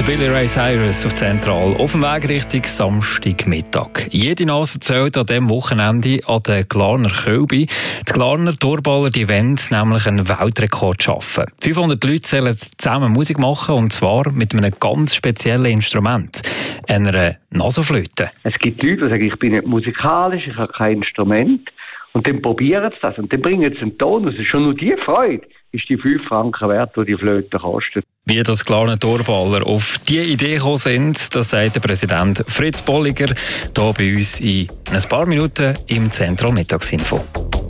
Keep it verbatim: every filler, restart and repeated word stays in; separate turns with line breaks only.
Billy Ray Cyrus auf Zentral auf dem Weg Richtung Samstagmittag. Jede Nase zählt an diesem Wochenende an den Glarner Kölbi. Die Glarner Turballer die wollen nämlich einen Weltrekord schaffen. fünfhundert Leute sollen zusammen Musik machen, und zwar mit einem ganz speziellen Instrument, einer Nasoflöte.
Es gibt Leute, die sagen, ich bin nicht musikalisch, ich habe kein Instrument. Und dann probieren sie das und dann bringen sie einen Ton raus. Schon nur die Freude ist die fünf Franken wert, die die Flöte kostet.
Wie das Glarner Turballer auf diese Idee gekommen sind, das sagt der Präsident Fritz Bolliger hier bei uns in ein paar Minuten im Zentral Mittagsinfo.